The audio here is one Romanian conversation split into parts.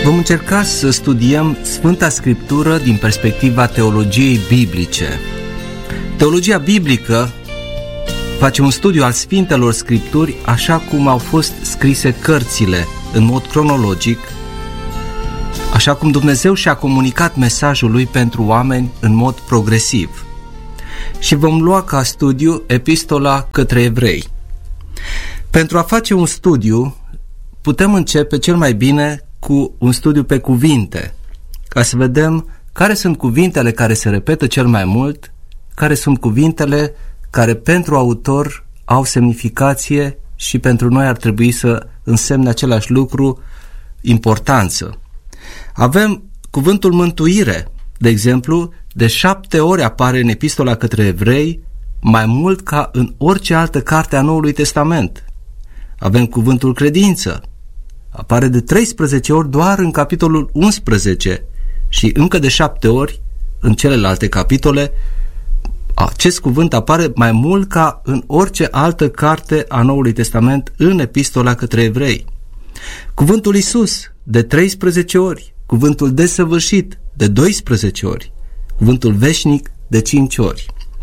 Vom încerca să studiem Sfânta Scriptură din perspectiva teologiei biblice. Teologia biblică face un studiu al Sfintelor Scripturi așa cum au fost scrise cărțile, în mod cronologic, așa cum Dumnezeu și-a comunicat mesajul Lui pentru oameni în mod progresiv. Și vom lua ca studiu Epistola către Evrei. Pentru a face un studiu, putem începe cel mai bine cu un studiu pe cuvinte, ca să vedem care sunt cuvintele care se repetă cel mai mult, care sunt cuvintele care pentru autor au semnificație și pentru noi ar trebui să însemne același lucru, importanță. Avem cuvântul mântuire, de exemplu, de 7 ori apare în Epistola către Evrei, mai mult ca în orice altă carte a Noului Testament. Avem cuvântul credință, apare de 13 ori doar în capitolul 11 și încă de 7 ori în celelalte capitole. Acest cuvânt apare mai mult ca în orice altă carte a Noului Testament în Epistola către Evrei. Cuvântul Iisus de 13 ori, cuvântul desăvârșit de 12 ori, cuvântul veșnic de 5 ori.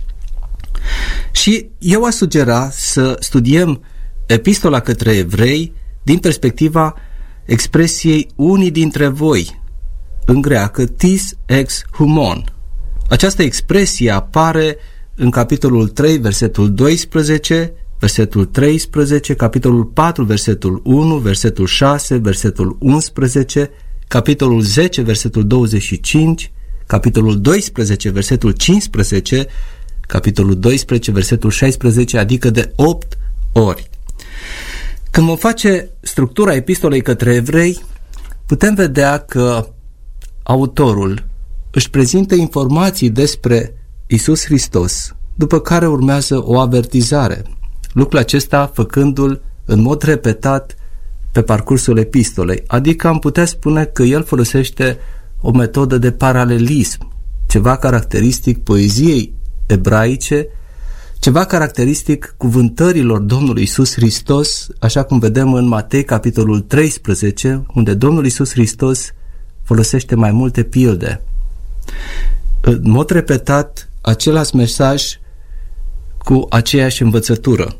Și eu aș sugera să studiem Epistola către Evrei din perspectiva expresiei unii dintre voi, în greacă tis ex humon. Această expresie apare în capitolul 3, versetul 12, versetul 13, capitolul 4, versetul 1, versetul 6, versetul 11, capitolul 10, versetul 25, capitolul 12, versetul 15, capitolul 12, versetul 16, adică de 8 ori. Când vom face structura epistolei către Evrei, putem vedea că autorul își prezintă informații despre Iisus Hristos, după care urmează o avertizare, lucrul acesta făcându-l în mod repetat pe parcursul epistolei, adică am putea spune că el folosește o metodă de paralelism, ceva caracteristic poeziei ebraice, ceva caracteristic cuvântărilor Domnului Iisus Hristos, așa cum vedem în Matei capitolul 13, unde Domnul Iisus Hristos folosește mai multe pilde. În mod repetat, același mesaj cu aceeași învățătură.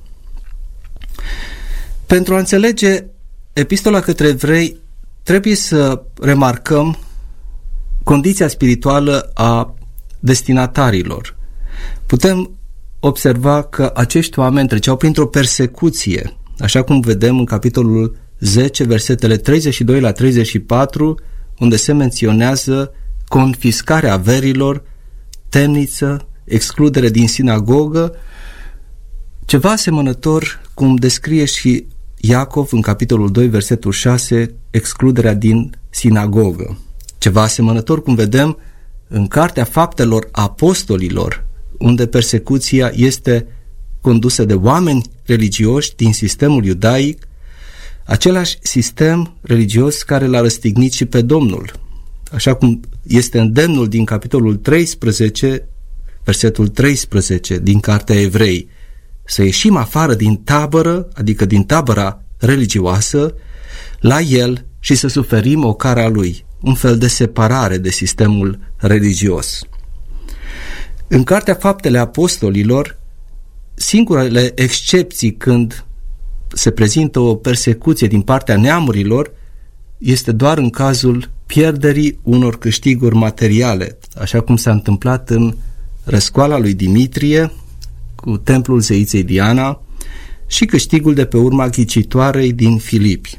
Pentru a înțelege Epistola către Evrei, trebuie să remarcăm condiția spirituală a destinatarilor. Putem observa că acești oameni treceau printr-o persecuție, așa cum vedem în capitolul 10, versetele 32 la 34, unde se menționează confiscarea averilor, temniță, excludere din sinagogă, ceva asemănător cum descrie și Iacov în capitolul 2, versetul 6, excluderea din sinagogă. Ceva asemănător cum vedem în Cartea Faptelor Apostolilor, unde persecuția este condusă de oameni religioși din sistemul iudaic, același sistem religios care l-a răstignit și pe Domnul. Așa cum este îndemnul din capitolul 13, versetul 13 din Cartea Evrei, să ieșim afară din tabără, adică din tabăra religioasă, la el și să suferim ocara lui, un fel de separare de sistemul religios. În Cartea Faptele Apostolilor, singurele excepții când se prezintă o persecuție din partea neamurilor este doar în cazul pierderii unor câștiguri materiale, așa cum s-a întâmplat în răscoala lui Dimitrie cu templul zeiței Diana și câștigul de pe urma ghicitoarei din Filipi.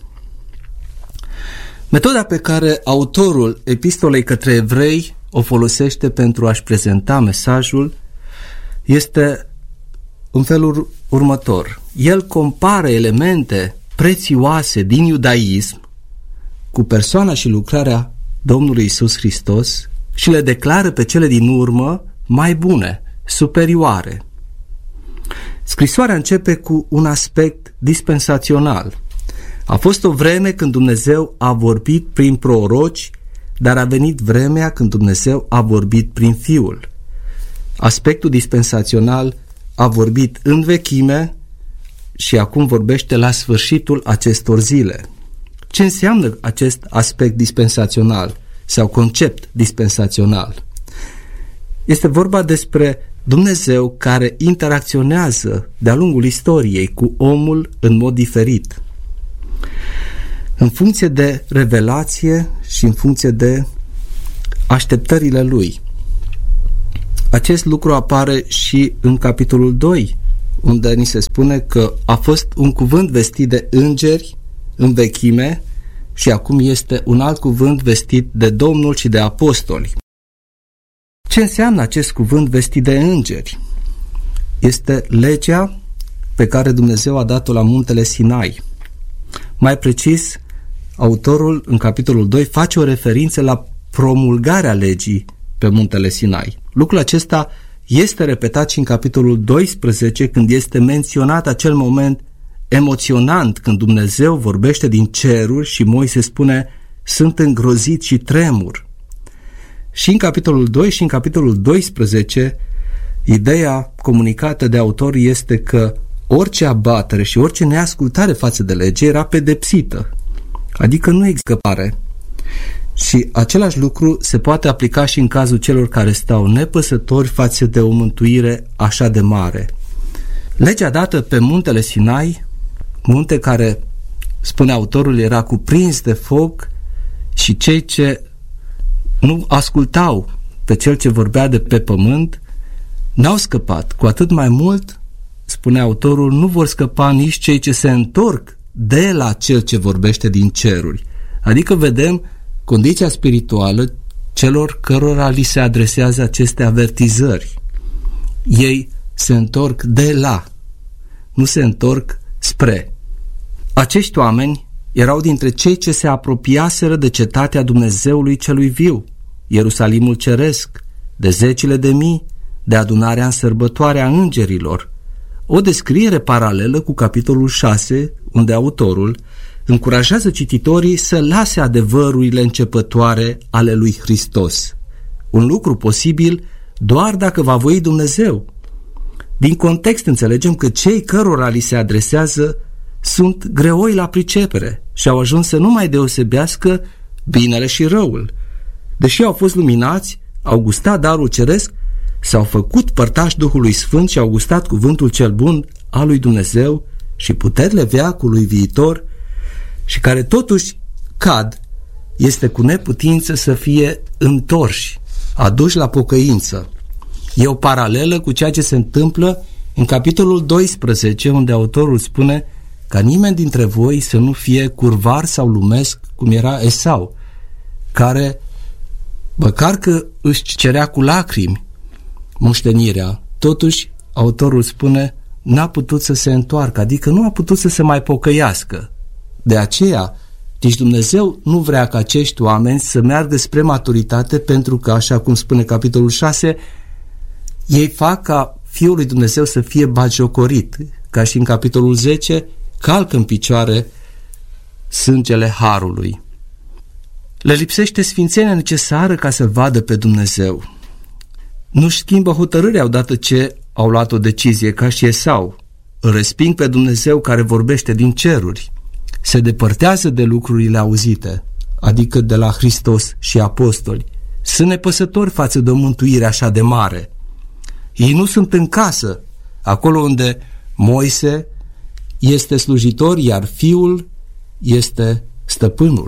Metoda pe care autorul Epistolei către Evrei o folosește pentru a-și prezenta mesajul este în felul următor. El compară elemente prețioase din iudaism cu persoana și lucrarea Domnului Iisus Hristos și le declară pe cele din urmă mai bune, superioare. Scrisoarea începe cu un aspect dispensațional. A fost o vreme când Dumnezeu a vorbit prin proroci, dar a venit vremea când Dumnezeu a vorbit prin Fiul. Aspectul dispensațional a vorbit în vechime și acum vorbește la sfârșitul acestor zile. ce înseamnă acest aspect dispensațional sau concept dispensațional. Este vorba despre Dumnezeu care interacționează de-a lungul istoriei cu omul în mod diferit, în funcție de revelație și în funcție de așteptările lui. Acest lucru apare și în capitolul 2, unde ni se spune că a fost un cuvânt vestit de îngeri în vechime și acum este un alt cuvânt vestit de Domnul și de apostoli. Ce înseamnă acest cuvânt vestit de îngeri? Este legea pe care Dumnezeu a dat-o la muntele Sinai. Mai precis, autorul în capitolul 2 face o referință la promulgarea legii pe muntele Sinai. Lucrul acesta este repetat și în capitolul 12, când este menționat acel moment emoționant când Dumnezeu vorbește din ceruri și Moise spune: sunt îngrozit și tremur. Și în capitolul 2 și în capitolul 12, ideea comunicată de autor este că orice abatere și orice neascultare față de lege era pedepsită, adică nu există scăpare. Și același lucru se poate aplica și în cazul celor care stau nepăsători față de o mântuire așa de mare. Legea dată pe muntele Sinai, munte care, spune autorul, era cuprins de foc, și cei ce nu ascultau pe cel ce vorbea de pe pământ n-au scăpat. Cu atât mai mult, spune autorul, nu vor scăpa nici cei ce se întorc de la cel ce vorbește din ceruri. Adică vedem condiția spirituală celor cărora li se adresează aceste avertizări. Ei se întorc de la, nu se întorc spre. Acești oameni erau dintre cei ce se apropiaseră de cetatea Dumnezeului celui viu, Ierusalimul ceresc, de zecile de mii, de adunarea în sărbătoarea îngerilor. O descriere paralelă cu capitolul 6, unde autorul încurajează cititorii să lase adevărurile începătoare ale lui Hristos. Un lucru posibil doar dacă va voi Dumnezeu. Din context înțelegem că cei cărora li se adresează sunt greoi la pricepere și au ajuns să nu mai deosebească binele și răul. Deși au fost luminați, au gustat darul ceresc, s-au făcut părtași Duhului Sfânt și au gustat cuvântul cel bun al lui Dumnezeu și puterile veacului viitor, și care totuși cad, este cu neputință să fie întorși, aduși la pocăință. E o paralelă cu ceea ce se întâmplă în capitolul 12, unde autorul spune ca nimeni dintre voi să nu fie curvar sau lumesc, cum era Esau, care, măcar că își cerea cu lacrimi moștenirea, totuși autorul spune n-a putut să se întoarcă, adică nu a putut să se mai pocăiască. De aceea, nici Dumnezeu nu vrea ca acești oameni să meargă spre maturitate, pentru că, așa cum spune capitolul 6, ei fac ca Fiul lui Dumnezeu să fie batjocorit, ca și în capitolul 10, calcă în picioare sângele harului. Le lipsește sfințenia necesară ca să vadă pe Dumnezeu. Nu-și schimbă hotărârea odată ce au luat o decizie, ca și Esau. Îl resping pe Dumnezeu care vorbește din ceruri. Se depărtează de lucrurile auzite, adică de la Hristos și apostoli. Sunt nepăsători față de o mântuire așa de mare. Ei nu sunt în casă, acolo unde Moise este slujitor, iar Fiul este stăpânul.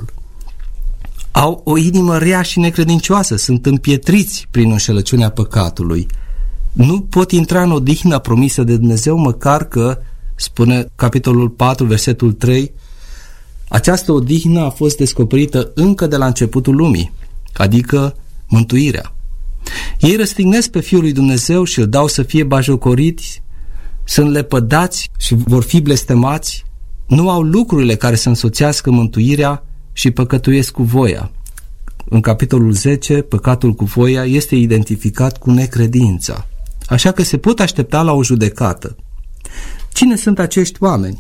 Au o inimă rea și necredincioasă, sunt împietriți prin înșelăciunea păcatului. Nu pot intra în odihna promisă de Dumnezeu, măcar că, spune capitolul 4, versetul 3, această odihnă a fost descoperită încă de la începutul lumii, adică mântuirea. Ei răstignesc pe Fiul lui Dumnezeu și îl dau să fie bajocoriți, sunt lepădați și vor fi blestemați, nu au lucrurile care să însoțească mântuirea și păcătuiesc cu voia. În capitolul 10, păcatul cu voia este identificat cu necredința, așa că se pot aștepta la o judecată. Cine sunt acești oameni?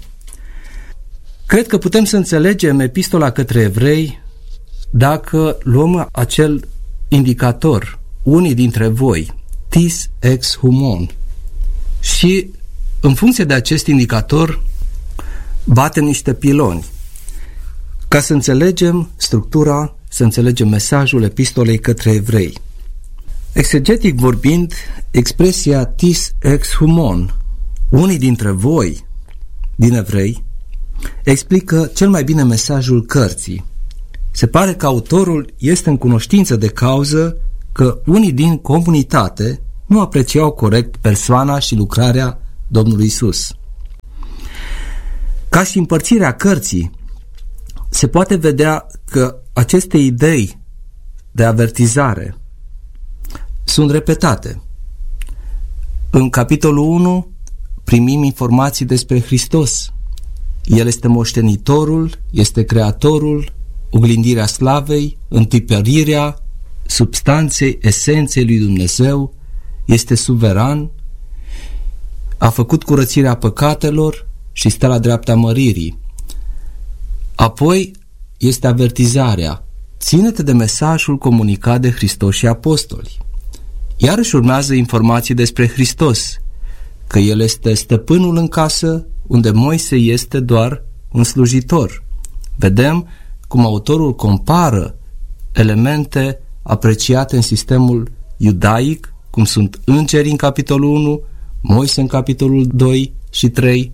Cred că putem să înțelegem epistola către evrei dacă luăm acel indicator, unii dintre voi, tis ex humon, și în funcție de acest indicator batem niște piloni. ca să înțelegem structura, să înțelegem mesajul epistolei către evrei. Exegetic vorbind, expresia tis ex humon, unii dintre voi, din evrei, explică cel mai bine mesajul cărții. Se pare că autorul este în cunoștință de cauză că unii din comunitate nu apreciau corect persoana și lucrarea Domnului Isus. Ca și împărțirea cărții, se poate vedea că aceste idei de avertizare sunt repetate. În capitolul 1 primim informații despre Hristos. El este moștenitorul, este creatorul, oglindirea slavei, întipărirea substanței, esenței lui Dumnezeu, este suveran, a făcut curățirea păcatelor și stă la dreapta măririi. Apoi este avertizarea: ține-te de mesajul comunicat de Hristos și apostoli. Iarăși urmează informații despre Hristos, că El este stăpânul în casă, unde Moise este doar un slujitor. Vedem cum autorul compară elemente apreciate în sistemul iudaic, cum sunt îngerii în capitolul 1, Moise în capitolul 2 și 3,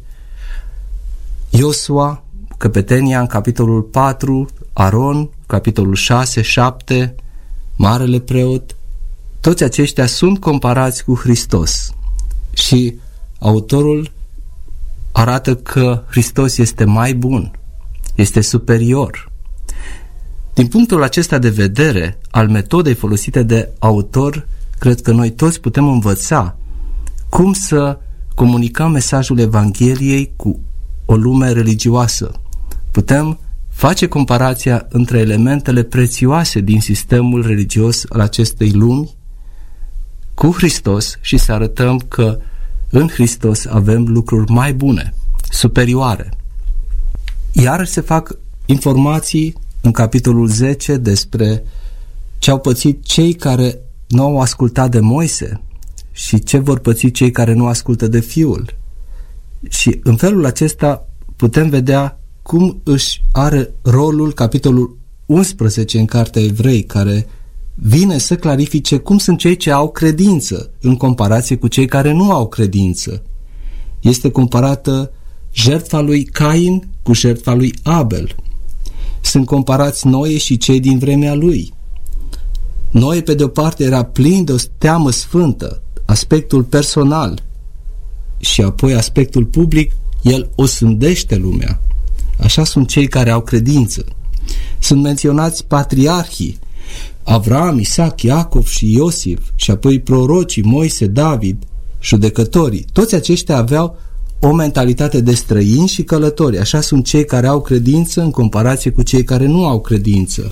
Iosua, căpetenia în capitolul 4, Aron, capitolul 6, 7, marele preot. Toți aceștia sunt comparați cu Hristos și autorul arată că Hristos este mai bun, este superior. Din punctul acesta de vedere al metodei folosite de autor, cred că noi toți putem învăța cum să comunicăm mesajul Evangheliei cu o lume religioasă. Putem face comparația între elementele prețioase din sistemul religios al acestei lumi cu Hristos și să arătăm că în Hristos avem lucruri mai bune, superioare. Iar se fac informații în capitolul 10 despre ce au pățit cei care nu au ascultat de Moise și ce vor păți cei care nu ascultă de Fiul. Și în felul acesta putem vedea cum își are rolul capitolul 11 în Cartea Evrei, care vine să clarifice cum sunt cei ce au credință în comparație cu cei care nu au credință. Este comparată jertfa lui Cain cu jertfa lui Abel. Sunt comparați Noe și cei din vremea lui. Noe, pe de o parte, era plin de o teamă sfântă, aspectul personal, și apoi aspectul public, el osândește lumea. Așa sunt cei care au credință. Sunt menționați patriarhii, Avram, Isaac, Iacov și Iosif, și apoi prorocii Moise, David, judecătorii. Toți aceștia aveau o mentalitate de străini și călători. Așa sunt cei care au credință în comparație cu cei care nu au credință.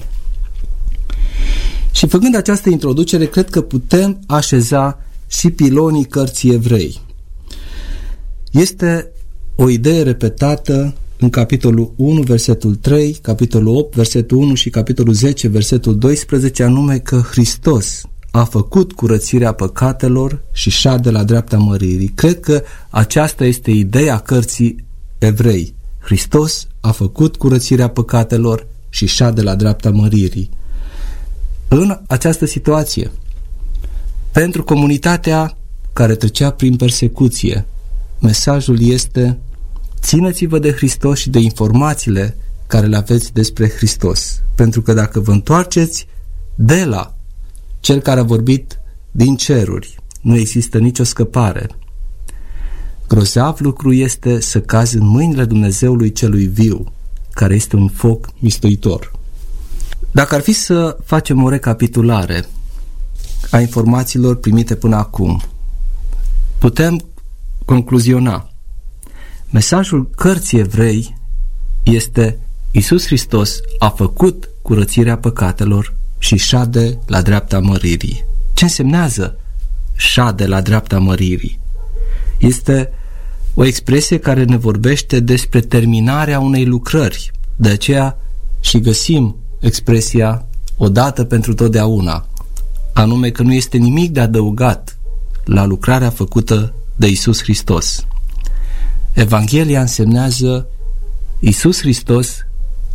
Și făcând această introducere, cred că putem așeza și pilonii cărții Evrei. Este o idee repetată în capitolul 1, versetul 3, capitolul 8, versetul 1 și capitolul 10, versetul 12, anume că Hristos a făcut curățirea păcatelor și șade la dreapta măririi. Cred că aceasta este ideea cărții Evrei. Hristos a făcut curățirea păcatelor și șade la dreapta măririi. În această situație, pentru comunitatea care trecea prin persecuție, mesajul este: țineți-vă de Hristos și de informațiile care le aveți despre Hristos, pentru că dacă vă întoarceți de la Cel care a vorbit din ceruri, nu există nicio scăpare. Grozav lucru este să cazi în mâinile Dumnezeului celui viu, care este un foc mistuitor. Dacă ar fi să facem o recapitulare a informațiilor primite până acum, putem concluziona: mesajul cărții Evrei este: Iisus Hristos a făcut curățirea păcatelor și șade la dreapta măririi. Ce însemnează șade la dreapta măririi? Este o expresie care ne vorbește despre terminarea unei lucrări. De aceea și găsim expresia odată pentru totdeauna, anume că nu este nimic de adăugat la lucrarea făcută de Iisus Hristos. Evanghelia însemnează: Iisus Hristos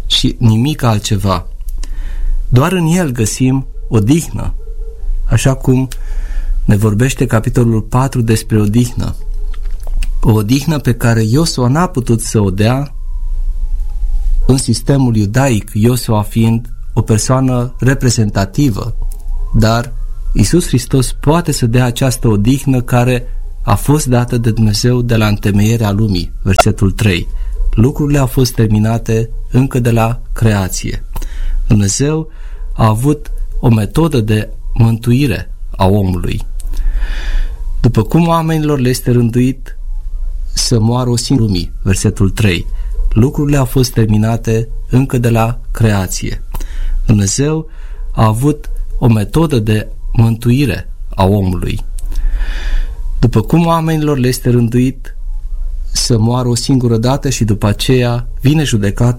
și nimic altceva. Doar în El găsim odihnă, așa cum ne vorbește capitolul 4 despre odihnă. O odihnă pe care Iosua n-a putut să o dea în sistemul iudaic, Iosua fiind o persoană reprezentativă, dar Iisus Hristos poate să dea această odihnă care a fost dată de Dumnezeu de la întemeierea lumii, versetul 3. Lucrurile au fost terminate încă de la creație. Dumnezeu a avut o metodă de mântuire a omului. După cum oamenilor le este rânduit să moară o singură lumii, versetul 3. Lucrurile au fost terminate încă de la creație. Dumnezeu a avut o metodă de mântuire a omului. După cum oamenilor le este rânduit să moară o singură dată și după aceea vine judecata